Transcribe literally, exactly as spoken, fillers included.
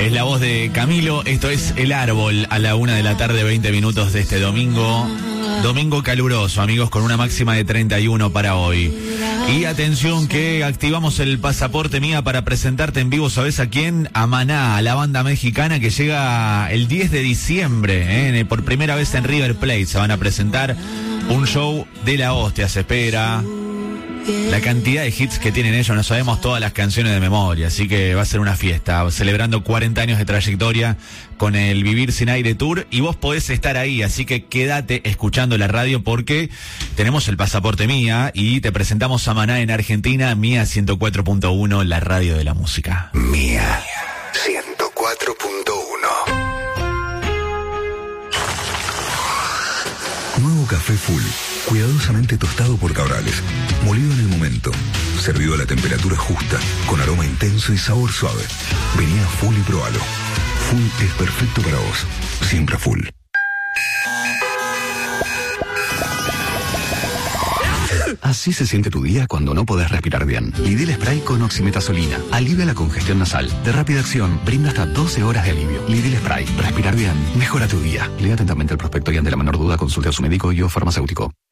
Es la voz de Camilo. Esto es El Árbol a la una de la tarde, veinte minutos de este domingo. Domingo caluroso, amigos, con una máxima de treinta y uno para hoy. Y atención que activamos el pasaporte Mía para presentarte en vivo, ¿sabes a quién? A Maná, a la banda mexicana que llega el diez de diciembre, ¿eh? Por primera vez en River Plate. Se van a presentar un show de la hostia, se espera. La cantidad de hits que tienen ellos, no sabemos todas las canciones de memoria, así que va a ser una fiesta, celebrando cuarenta años de trayectoria con el Vivir Sin Aire Tour, y vos podés estar ahí, así que quédate escuchando la radio porque tenemos el pasaporte Mía y te presentamos a Maná en Argentina, Mía ciento cuatro punto uno, la radio de la música. Mía ciento cuatro punto uno. Nuevo café Full, cuidadosamente tostado por Cabrales, molido en el momento, servido a la temperatura justa, con aroma intenso y sabor suave. Vení a Full y probalo. Full es perfecto para vos, siempre Full. Así se siente tu día cuando no podés respirar bien. Lidl Spray con oximetazolina alivia la congestión nasal. De rápida acción, brinda hasta doce horas de alivio. Lidl Spray, respirar bien, mejora tu día. Lea atentamente el prospecto y ante la menor duda consulte a su médico y o farmacéutico.